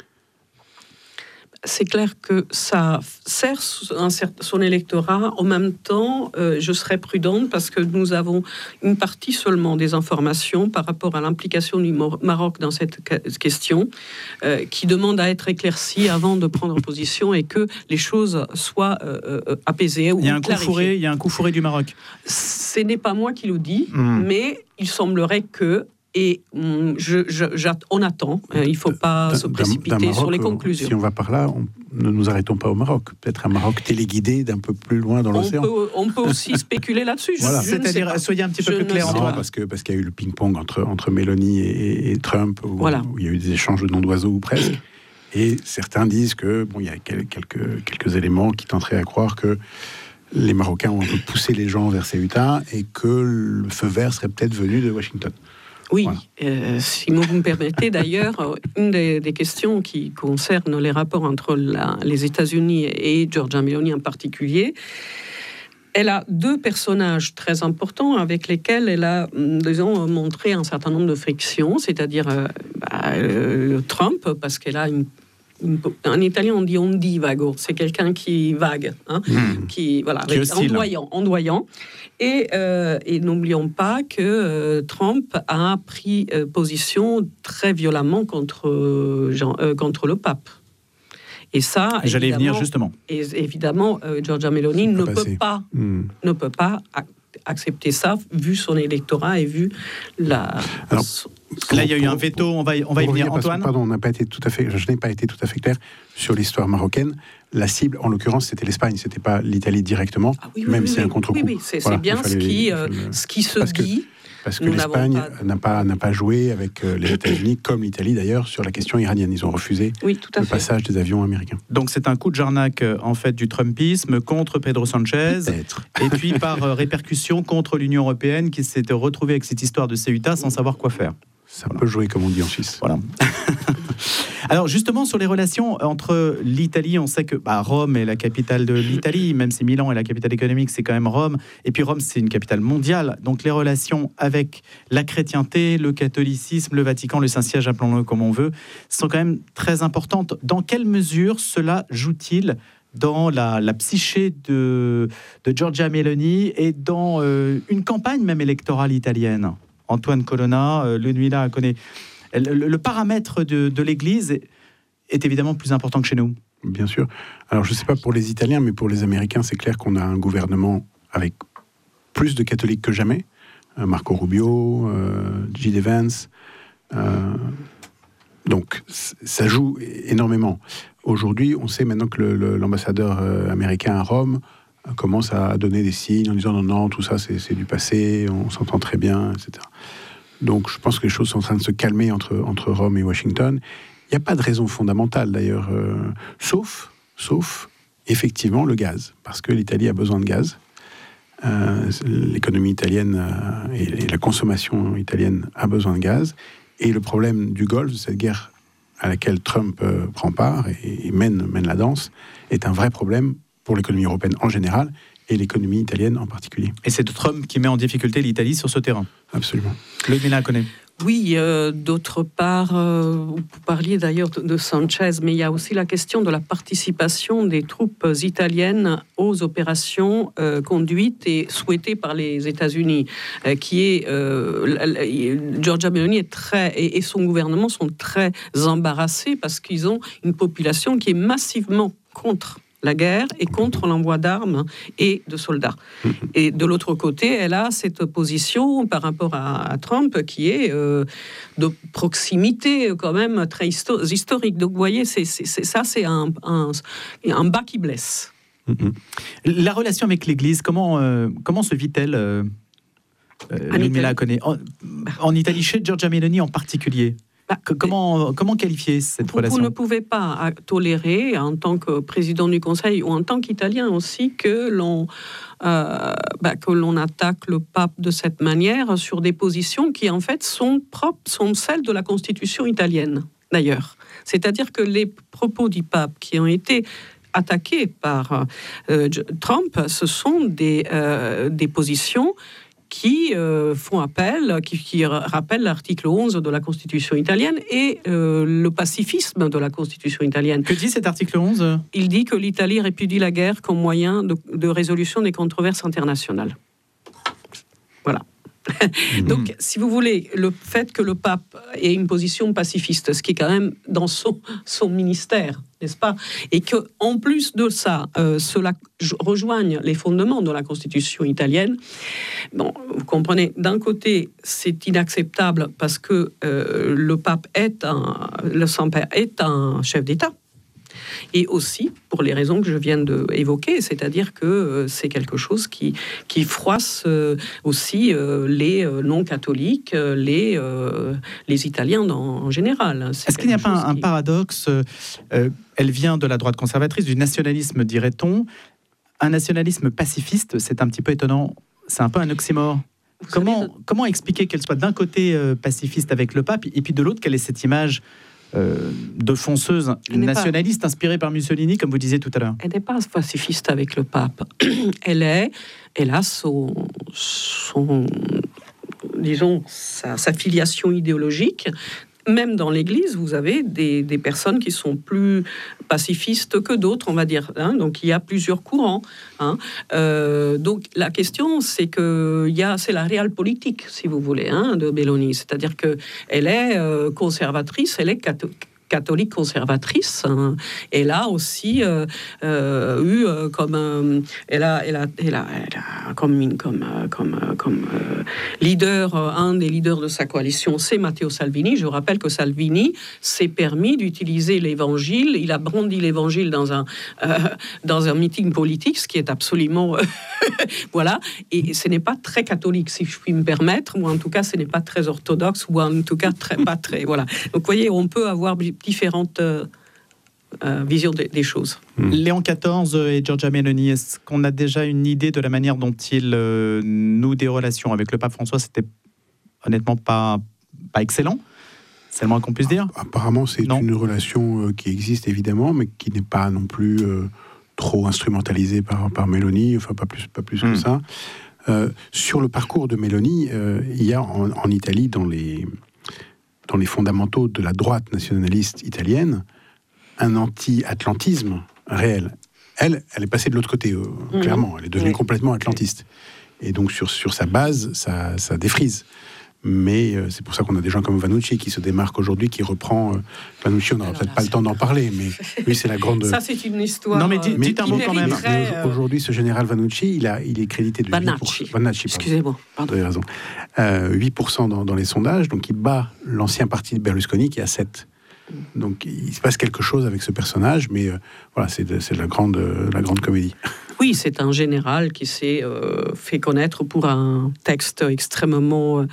C'est clair que ça sert son électorat. En même temps, je serais prudente parce que nous avons une partie seulement des informations par rapport à l'implication du Maroc dans cette question, qui demande à être éclaircie avant de prendre position et que les choses soient apaisées ou clarifiées. Il y a un coup fourré du Maroc. Ce n'est pas moi qui le dis, mais il semblerait que... Et on attend, il ne faut pas se précipiter Maroc, sur les conclusions. Si on va par là, ne nous arrêtons pas au Maroc. Peut-être un Maroc téléguidé d'un peu plus loin dans l'océan. On peut aussi spéculer là-dessus. Voilà. C'est-à-dire, soyez un petit peu plus clair. Parce qu'il y a eu le ping-pong entre Meloni et Trump, où il y a eu des échanges de noms d'oiseaux ou presque. Et certains disent que il y a quelques éléments qui tenteraient à croire que les Marocains ont un peu poussé les gens vers Ceuta et que le feu vert serait peut-être venu de Washington. Oui, voilà. Si vous me permettez d'ailleurs, une des questions qui concerne les rapports entre les États-Unis et Giorgia Meloni en particulier, elle a deux personnages très importants avec lesquels elle a, disons, montré un certain nombre de frictions, c'est-à-dire Trump, parce qu'elle a en italien on dit ondivago, c'est quelqu'un qui vague, hein, qui ondoyant. Et n'oublions pas que Trump a pris position très violemment contre le pape. Et ça, j'allais y venir justement. Et évidemment, Giorgia Meloni ne peut pas accepter ça, vu son électorat et vu la... Alors, là, il y a eu un veto, on va y venir. Antoine ? Pardon, je n'ai pas été tout à fait clair sur l'histoire marocaine. La cible, en l'occurrence, c'était l'Espagne, c'était pas l'Italie directement, même si c'est un contre-coup. Oui, c'est bien ce qui se dit. Parce que l'Espagne n'a pas joué avec les États-Unis, comme l'Italie d'ailleurs, sur la question iranienne. Ils ont refusé le passage des avions américains. Donc c'est un coup de jarnac en fait du Trumpisme contre Pedro Sanchez, et puis par répercussion contre l'Union européenne qui s'est retrouvée avec cette histoire de Ceuta sans savoir quoi faire. Ça peut jouer comme on dit en Suisse. Voilà. Alors justement sur les relations entre l'Italie, on sait que Rome est la capitale de l'Italie, même si Milan est la capitale économique, c'est quand même Rome. Et puis Rome, c'est une capitale mondiale. Donc les relations avec la chrétienté, le catholicisme, le Vatican, le Saint-Siège, appelons-le comme on veut, sont quand même très importantes. Dans quelle mesure cela joue-t-il dans la psyché de Giorgia Meloni et dans une campagne même électorale italienne ? Antoine Colonna, le Nuila connaît. Le paramètre de l'Église est évidemment plus important que chez nous. Bien sûr. Alors, je ne sais pas pour les Italiens, mais pour les Américains, c'est clair qu'on a un gouvernement avec plus de catholiques que jamais. Marco Rubio, J.D. Vance. Donc, ça joue énormément. Aujourd'hui, on sait maintenant que l'ambassadeur américain à Rome commence à donner des signes en disant non, tout ça c'est du passé, on s'entend très bien, etc. Donc je pense que les choses sont en train de se calmer entre Rome et Washington. Il n'y a pas de raison fondamentale d'ailleurs, sauf effectivement le gaz, parce que l'Italie a besoin de gaz. L'économie italienne et la consommation italienne a besoin de gaz. Et le problème du Golfe, de cette guerre à laquelle Trump prend part et mène la danse, est un vrai problème pour l'économie européenne en général et l'économie italienne en particulier. Et c'est Trump qui met en difficulté l'Italie sur ce terrain. Absolument. Ludmila connaît. Oui, d'autre part, vous parliez d'ailleurs de Sanchez, mais il y a aussi la question de la participation des troupes italiennes aux opérations conduites et souhaitées par les États-Unis, qui est Giorgia Meloni et son gouvernement sont très embarrassés parce qu'ils ont une population qui est massivement contre la guerre et contre l'envoi d'armes et de soldats. Et de l'autre côté, elle a cette position par rapport à Trump qui est de proximité quand même très historique. Donc vous voyez, c'est un bas qui blesse. La relation avec l'Église, comment se vit-elle Ludmila connaît en Italie, chez Giorgia Meloni en particulier? Comment qualifier cette relation? Vous ne pouvez pas tolérer, en tant que président du Conseil ou en tant qu'Italien aussi, que l'on attaque le pape de cette manière sur des positions qui en fait sont celles de la Constitution italienne, d'ailleurs. C'est-à-dire que les propos du pape qui ont été attaqués par Trump, ce sont des positions qui font appel, qui rappellent l'article 11 de la Constitution italienne et le pacifisme de la Constitution italienne. Que dit cet article 11 ? Il dit que l'Italie répudie la guerre comme moyen de résolution des controverses internationales. Voilà. Donc, si vous voulez, le fait que le pape ait une position pacifiste, ce qui est quand même dans son ministère, n'est-ce pas ? Et qu'en plus de ça, cela rejoigne les fondements de la Constitution italienne. Bon, vous comprenez, d'un côté, c'est inacceptable parce que le pape le Saint-Père est un chef d'État. Et aussi, pour les raisons que je viens d'évoquer, c'est-à-dire que c'est quelque chose qui froisse aussi les non-catholiques, les Italiens en général. Est-ce qu'il n'y a pas un paradoxe elle vient de la droite conservatrice, du nationalisme, dirait-on. Un nationalisme pacifiste, c'est un petit peu étonnant. C'est un peu un oxymore. Comment expliquer qu'elle soit d'un côté pacifiste avec le pape, et puis de l'autre, quelle est cette image de fonceuse nationaliste inspirée par Mussolini, comme vous disiez tout à l'heure? Elle n'est pas pacifiste avec le pape. Elle a sa filiation idéologique. Même dans l'Église, vous avez des personnes qui sont plus pacifistes que d'autres, on va dire. Hein, donc, il y a plusieurs courants. Hein. Donc, la question, c'est c'est la réelle politique, si vous voulez, hein, de Meloni. C'est-à-dire qu'elle est conservatrice, elle est catholique conservatrice. Hein. Elle a aussi eu comme leader, un des leaders de sa coalition, c'est Matteo Salvini. Je rappelle que Salvini s'est permis d'utiliser l'évangile. Il a brandi l'évangile dans un meeting politique, ce qui est absolument voilà. Et ce n'est pas très catholique, si je puis me permettre, ou en tout cas, ce n'est pas très orthodoxe, ou en tout cas pas très voilà. Donc, vous voyez, on peut avoir différentes visions des choses. Léon XIV et Giorgia Meloni, est-ce qu'on a déjà une idée de la manière dont ils nouent des relations avec le pape François? C'était honnêtement pas excellent, c'est le moins qu'on puisse dire. Apparemment, c'est une relation qui existe évidemment, mais qui n'est pas non plus trop instrumentalisée par Meloni, enfin pas plus que ça. Sur le parcours de Meloni, il y a en Italie, dans les fondamentaux de la droite nationaliste italienne, un anti-atlantisme réel. Elle est passée de l'autre côté, clairement. Elle est devenue complètement atlantiste. Et donc, sur sa base, ça défrise. Mais c'est pour ça qu'on a des gens comme Vannucci qui se démarquent aujourd'hui, qui reprend... Vannucci, on n'aura peut-être pas le temps d'en parler, mais lui, c'est la grande... Ça, c'est une histoire... Non, mais dites un mot quand même. Aujourd'hui, ce général Vannucci, il est crédité de... Vannucci, excusez-moi. Vous avez raison. 8% dans les sondages, donc il bat l'ancien parti de Berlusconi, qui a 7%. Donc il se passe quelque chose avec ce personnage, mais voilà, c'est la grande comédie. Oui, c'est un général qui s'est fait connaître pour un texte extrêmement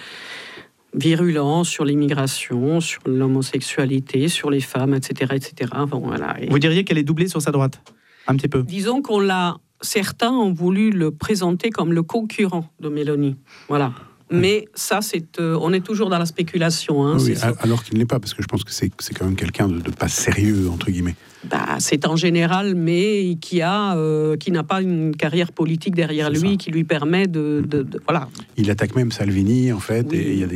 virulent sur l'immigration, sur l'homosexualité, sur les femmes, etc. etc. Bon, voilà. Vous diriez qu'elle est doublée sur sa droite, un petit peu? Disons certains ont voulu le présenter comme le concurrent de Mélanie. Voilà. Mais ça, on est toujours dans la spéculation. Hein, oui, alors qu'il ne l'est pas, parce que je pense que c'est quand même quelqu'un de pas sérieux, entre guillemets. C'est un général, mais qui n'a pas une carrière politique derrière lui, qui lui permet voilà. Il attaque même Salvini, en fait, et il y a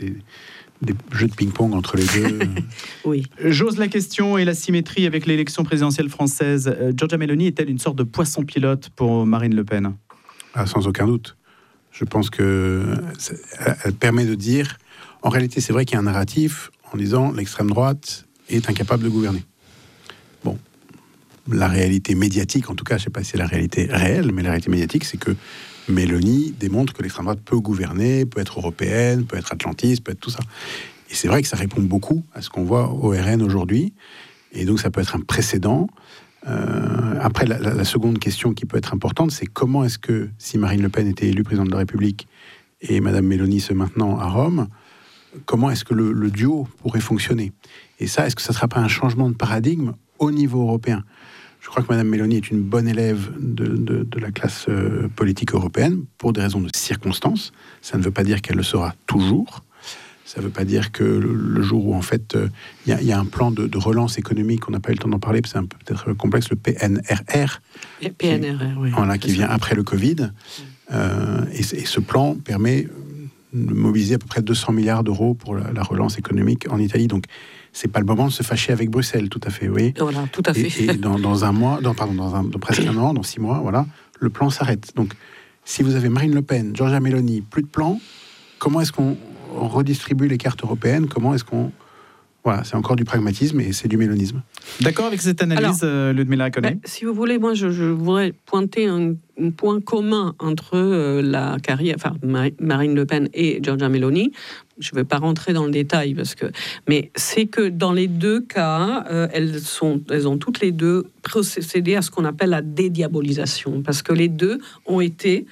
des jeux de ping-pong entre les deux. Oui. J'ose la question et la symétrie avec l'élection présidentielle française. Giorgia Meloni est-elle une sorte de poisson pilote pour Marine Le Pen? Sans aucun doute. Je pense qu'elle permet de dire... En réalité, c'est vrai qu'il y a un narratif en disant l'extrême droite est incapable de gouverner. Bon, la réalité médiatique, en tout cas, je ne sais pas si c'est la réalité réelle, mais la réalité médiatique, c'est que Mélanie démontre que l'extrême droite peut gouverner, peut être européenne, peut être atlantiste, peut être tout ça. Et c'est vrai que ça répond beaucoup à ce qu'on voit au RN aujourd'hui. Et donc, ça peut être un précédent. Après, la seconde question qui peut être importante, c'est comment est-ce que, si Marine Le Pen était élue présidente de la République et Madame Meloni se maintenant à Rome, comment est-ce que le duo pourrait fonctionner? Et ça, est-ce que ça ne sera pas un changement de paradigme au niveau européen? Je crois que Madame Meloni est une bonne élève de la classe politique européenne pour des raisons de circonstances. Ça ne veut pas dire qu'elle le sera toujours. Ça ne veut pas dire que le jour où, en fait, il y a un plan de relance économique, on n'a pas eu le temps d'en parler, c'est peut-être complexe, le PNRR. Oui. Voilà, qui vient après le Covid. Et ce plan permet de mobiliser à peu près 200 milliards d'euros pour la relance économique en Italie. Donc, c'est pas le moment de se fâcher avec Bruxelles, tout à fait, oui. Voilà, tout à fait. Et dans un mois, dans presque un an, dans 6 mois, voilà, le plan s'arrête. Donc, si vous avez Marine Le Pen, Giorgia Meloni, plus de plan, comment est-ce qu'on redistribue les cartes européennes? Comment est-ce qu'on... Voilà, c'est encore du pragmatisme et c'est du mélonisme. D'accord avec cette analyse, Ludmila Akoné? Si vous voulez, moi, je voudrais pointer un point commun entre la carrière, Marine Le Pen et Giorgia Meloni. Je ne vais pas rentrer dans le détail, mais c'est que dans les deux cas, elles ont toutes les deux procédé à ce qu'on appelle la dédiabolisation, parce que les deux ont été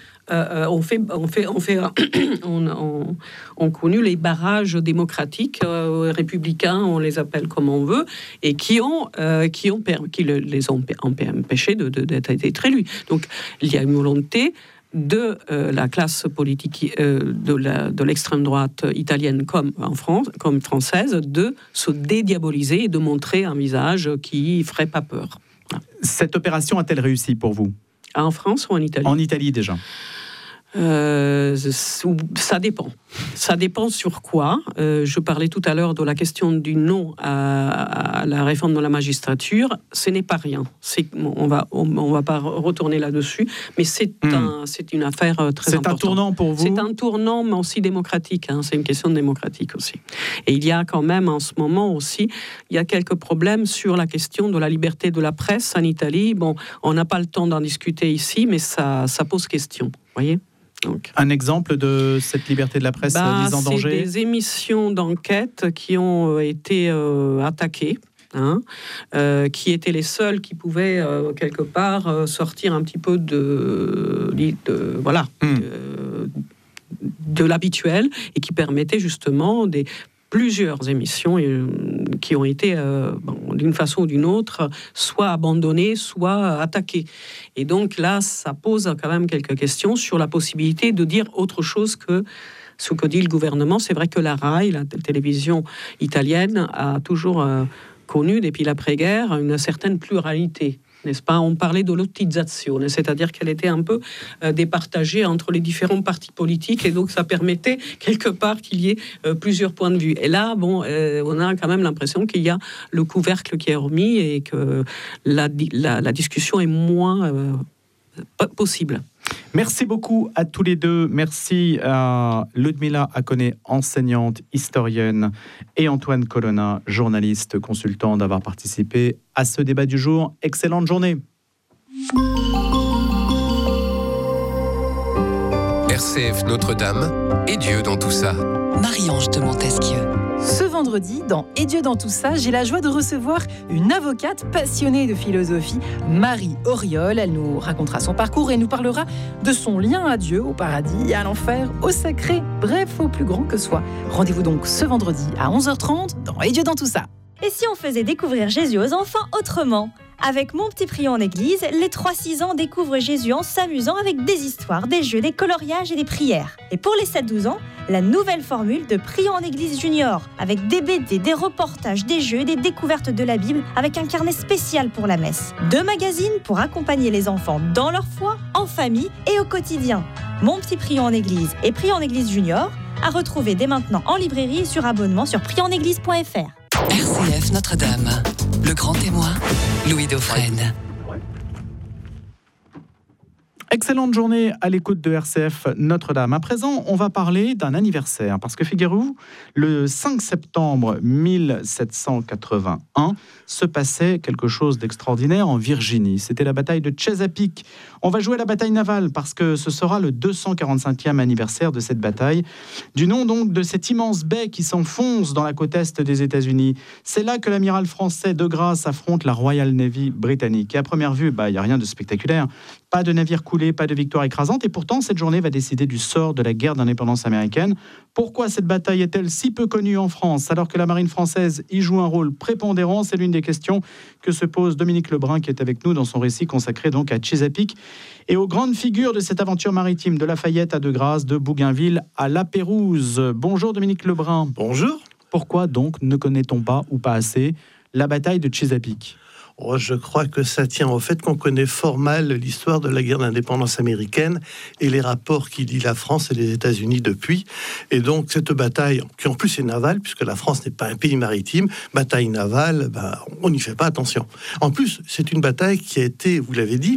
ont connu les barrages démocratiques, républicains, on les appelle comme on veut, et qui les ont empêchés d'être élus. Donc, il y a une volonté de la classe politique de l'extrême droite italienne comme française de se dédiaboliser et de montrer un visage qui ferait pas peur. Voilà. Cette opération a-t-elle réussi pour vous? En France ou en Italie? En Italie déjà. Ça dépend. Ça dépend sur quoi. Je parlais tout à l'heure de la question du non à la réforme de la magistrature. Ce n'est pas rien. On va pas retourner là-dessus, mais c'est une affaire très importante. C'est un tournant pour vous? C'est un tournant, mais aussi démocratique. C'est une question démocratique aussi. Et il y a quand même en ce moment aussi, il y a quelques problèmes sur la question de la liberté de la presse en Italie. Bon, on n'a pas le temps d'en discuter ici, mais ça pose question. Vous voyez? Donc, un exemple de cette liberté de la presse mise en danger? C'est des émissions d'enquête qui ont été attaquées, qui étaient les seules qui pouvaient quelque part sortir un petit peu de l'habituel et qui permettaient justement plusieurs émissions qui ont été, d'une façon ou d'une autre, soit abandonnées, soit attaquées. Et donc là, ça pose quand même quelques questions sur la possibilité de dire autre chose que ce que dit le gouvernement. C'est vrai que la RAI, la télévision italienne, a toujours connu, depuis l'après-guerre, une certaine pluralité. N'est-ce pas? On parlait de lottizzazione, c'est-à-dire qu'elle était un peu départagée entre les différents partis politiques, et donc ça permettait quelque part qu'il y ait plusieurs points de vue. Et là, on a quand même l'impression qu'il y a le couvercle qui est remis et que la discussion est moins possible. Merci beaucoup à tous les deux. Merci à Ludmila Akoné, enseignante, historienne, et Antoine Colonna, journaliste, consultant, d'avoir participé à ce débat du jour. Excellente journée. RCF Notre-Dame et Dieu dans tout ça. Marie-Ange de Montesquieu. Ce vendredi. vendredi, dans Et Dieu dans tout ça, j'ai la joie de recevoir une avocate passionnée de philosophie, Marie Auriol. Elle nous racontera son parcours et nous parlera de son lien à Dieu, au paradis, à l'enfer, au sacré, bref, au plus grand que soi. Rendez-vous donc ce vendredi à 11h30 dans Et Dieu dans tout ça. Et si on faisait découvrir Jésus aux enfants autrement ? Avec Mon Petit Prion en Église, les 3-6 ans découvrent Jésus en s'amusant avec des histoires, des jeux, des coloriages et des prières. Et pour les 7-12 ans, la nouvelle formule de Prion en Église Junior, avec des BD, des reportages, des jeux et des découvertes de la Bible, avec un carnet spécial pour la messe. 2 magazines pour accompagner les enfants dans leur foi, en famille et au quotidien. Mon Petit Prion en Église et Prion en Église Junior, à retrouver dès maintenant en librairie et sur abonnement sur prionenéglise.fr. RCF Notre-Dame, le grand témoin, Louis Dauphren. Excellente journée à l'écoute de RCF Notre-Dame. À présent, on va parler d'un anniversaire, parce que figurez-vous, le 5 septembre 1781 se passait quelque chose d'extraordinaire en Virginie. C'était la bataille de Chesapeake. On va jouer à la bataille navale, parce que ce sera le 245e anniversaire de cette bataille, du nom donc de cette immense baie qui s'enfonce dans la côte est des États-Unis. C'est là que l'amiral français De Grasse affronte la Royal Navy britannique. Et à première vue, il n'y a rien de spectaculaire. Pas de navire coulé, pas de victoire écrasante, et pourtant cette journée va décider du sort de la guerre d'indépendance américaine. Pourquoi cette bataille est-elle si peu connue en France, alors que la marine française y joue un rôle prépondérant? C'est l'une des questions que se pose Dominique Lebrun, qui est avec nous dans son récit consacré donc à Chesapeake et aux grandes figures de cette aventure maritime, de Lafayette à De Grasse, de Bougainville à La Pérouse. Bonjour Dominique Lebrun. Bonjour. Pourquoi donc ne connaît-on pas, ou pas assez, la bataille de Chesapeake? Je crois que ça tient au fait qu'on connaît fort mal l'histoire de la guerre d'indépendance américaine et les rapports qui lient la France et les États-Unis depuis. Et donc cette bataille, qui en plus est navale, puisque la France n'est pas un pays maritime, bataille navale, on n'y fait pas attention. En plus, c'est une bataille qui a été, vous l'avez dit,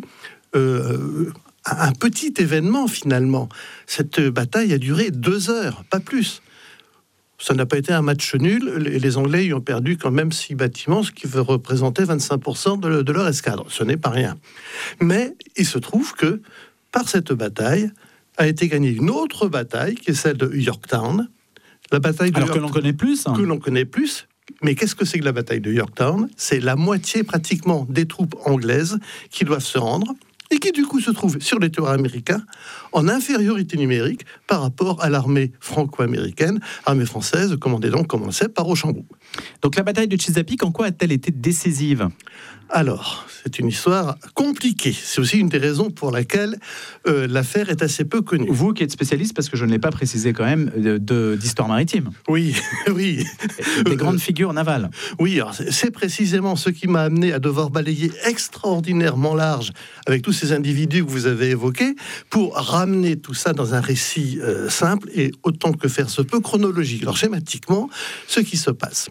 un petit événement finalement. Cette bataille a duré 2 heures, pas plus. Ça n'a pas été un match nul. Les Anglais y ont perdu quand même 6 bâtiments, ce qui veut représenter 25% de leur escadre. Ce n'est pas rien. Mais il se trouve que, par cette bataille, a été gagnée une autre bataille, qui est celle de Yorktown. La bataille de que l'on connaît plus. Que l'on connaît plus. Mais qu'est-ce que c'est que la bataille de Yorktown? C'est la moitié pratiquement des troupes anglaises qui doivent se rendre, et qui du coup se trouve sur les territoires américains en infériorité numérique par rapport à l'armée franco-américaine, armée française commandée donc, comme on le sait, par Rochambeau. Donc la bataille de Chesapeake, en quoi a-t-elle été décisive? Alors, c'est une histoire compliquée. C'est aussi une des raisons pour laquelle l'affaire est assez peu connue. Vous qui êtes spécialiste, parce que je ne l'ai pas précisé quand même, d'histoire maritime. Oui, oui. Des grandes figures navales. Oui, alors c'est précisément ce qui m'a amené à devoir balayer extraordinairement large avec tous ces individus que vous avez évoqués pour ramener tout ça dans un récit simple et autant que faire se peut chronologique. Alors schématiquement, ce qui se passe.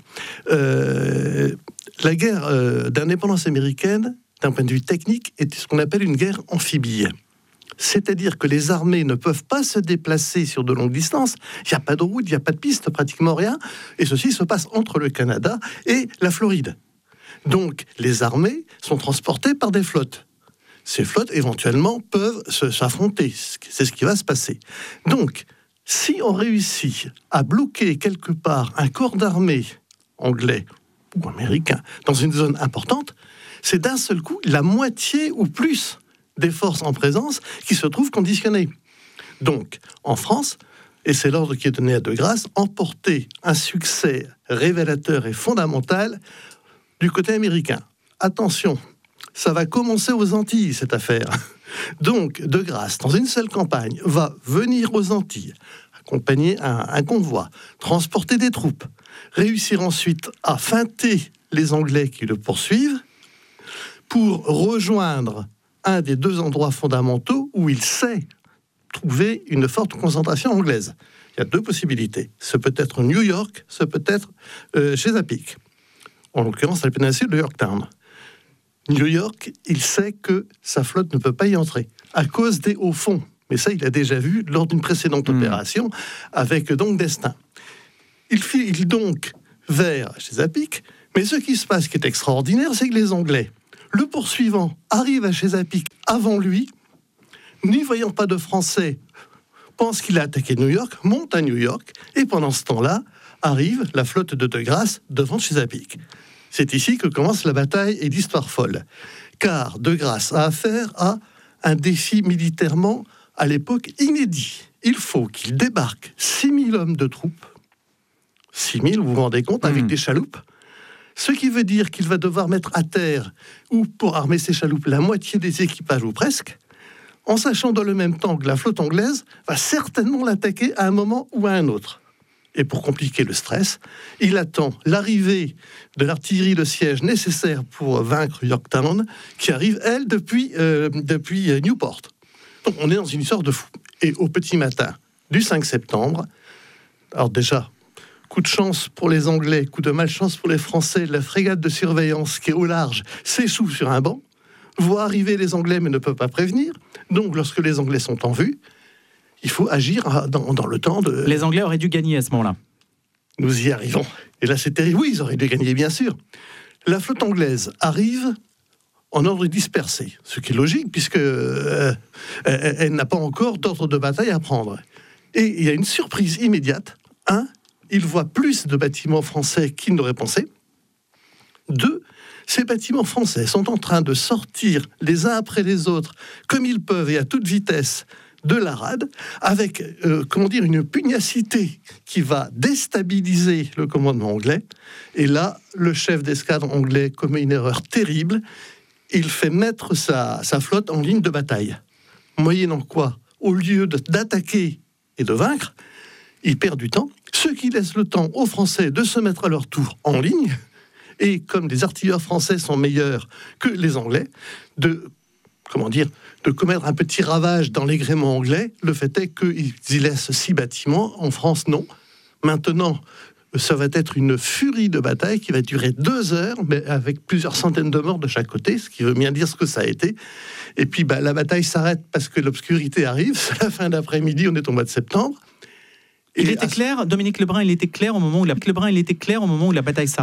La guerre d'indépendance américaine, d'un point de vue technique, est ce qu'on appelle une guerre amphibie. C'est-à-dire que les armées ne peuvent pas se déplacer sur de longues distances. Il n'y a pas de route, il n'y a pas de piste, pratiquement rien. Et ceci se passe entre le Canada et la Floride. Donc, les armées sont transportées par des flottes. Ces flottes, éventuellement, peuvent s'affronter. C'est ce qui va se passer. Donc, si on réussit à bloquer quelque part un corps d'armée anglais ou américain dans une zone importante, c'est d'un seul coup la moitié ou plus des forces en présence qui se trouvent conditionnées. Donc, en France, et c'est l'ordre qui est donné à De Grasse, emporter un succès révélateur et fondamental du côté américain. Attention, ça va commencer aux Antilles, cette affaire. Donc, De Grasse, dans une seule campagne, va venir aux Antilles, accompagner un convoi, transporter des troupes, réussir ensuite à feinter les Anglais qui le poursuivent pour rejoindre un des 2 endroits fondamentaux où il sait trouver une forte concentration anglaise. Il y a 2 possibilités. Ce peut être New York, ce peut être Chesapeake. En l'occurrence, la péninsule de Yorktown. New York, il sait que sa flotte ne peut pas y entrer à cause des hauts fonds. Mais ça, il a déjà vu lors d'une précédente opération avec donc Destin. Il file donc vers Chesapeake, mais ce qui se passe, qui est extraordinaire, c'est que les Anglais, le poursuivant, arrivent à Chesapeake avant lui, n'y voyant pas de Français pense qu'il a attaqué New York, monte à New York, et pendant ce temps-là, arrive la flotte de Grasse devant Chesapeake. C'est ici que commence la bataille et l'histoire folle. Car De Grasse a affaire à un défi militairement, à l'époque, inédit. Il faut qu'il débarque 6000 hommes de troupes, 6000, vous vous rendez compte, avec des chaloupes, ce qui veut dire qu'il va devoir mettre à terre, ou pour armer ses chaloupes, la moitié des équipages, ou presque, en sachant dans le même temps que la flotte anglaise va certainement l'attaquer à un moment ou à un autre. Et pour compliquer le stress, il attend l'arrivée de l'artillerie de siège nécessaire pour vaincre Yorktown, qui arrive, elle, depuis Newport. Donc on est dans une histoire de fou. Et au petit matin du 5 septembre, alors déjà, coup de chance pour les Anglais, coup de malchance pour les Français, la frégate de surveillance qui est au large s'échoue sur un banc, voit arriver les Anglais mais ne peut pas prévenir. Donc lorsque les Anglais sont en vue, il faut agir dans le temps de... Les Anglais auraient dû gagner à ce moment-là. Nous y arrivons. Et là c'est terrible. Oui, ils auraient dû gagner, bien sûr. La flotte anglaise arrive en ordre dispersé, ce qui est logique puisque elle n'a pas encore d'ordre de bataille à prendre. Et il y a une surprise immédiate. 1, il voit plus de bâtiments français qu'il n'aurait pensé. 2, ces bâtiments français sont en train de sortir les uns après les autres, comme ils peuvent et à toute vitesse, de la rade, avec une pugnacité qui va déstabiliser le commandement anglais. Et là, le chef d'escadre anglais commet une erreur terrible. Il fait mettre sa flotte en ligne de bataille. Moyennant quoi, au lieu d'attaquer et de vaincre, il perd du temps, ce qui laisse le temps aux Français de se mettre à leur tour en ligne, et comme les artilleurs français sont meilleurs que les Anglais, de commettre un petit ravage dans les gréements anglais. Le fait est qu'ils y laissent 6 bâtiments, en France non. Maintenant, ça va être une furie de bataille qui va durer 2 heures, mais avec plusieurs centaines de morts de chaque côté, ce qui veut bien dire ce que ça a été. Et puis la bataille s'arrête parce que l'obscurité arrive, c'est la fin d'après-midi, on est au mois de septembre. Il était clair, Dominique Lebrun, il était clair au moment où la bataille s'arrête.